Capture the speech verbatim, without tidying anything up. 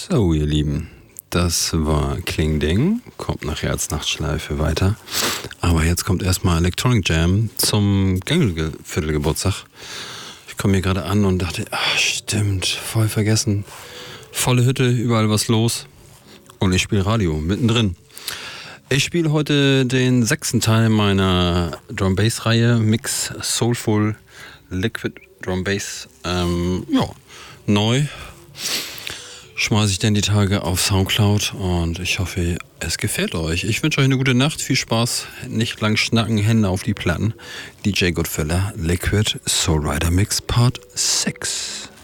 So, ihr Lieben, das war Kling Ding, kommt nachher als Nachtschleife weiter. Aber jetzt kommt erstmal Electronic Jam zum Gängelviertelgeburtstag. Ich komme hier gerade an und dachte, ach stimmt, voll vergessen. Volle Hütte, überall was los. Und ich spiele Radio, mittendrin. Ich spiele heute den sechsten Teil meiner Drum Bass Reihe, Mix Soulful Liquid Drum Bass. Ähm, ja, neu. Schmeiße ich denn die Tage auf Soundcloud und ich hoffe, es gefällt euch. Ich wünsche euch eine gute Nacht, viel Spaß, nicht lang schnacken, Hände auf die Platten. D J Goodfeller, Liquid Soul Rider Mix Part sechs.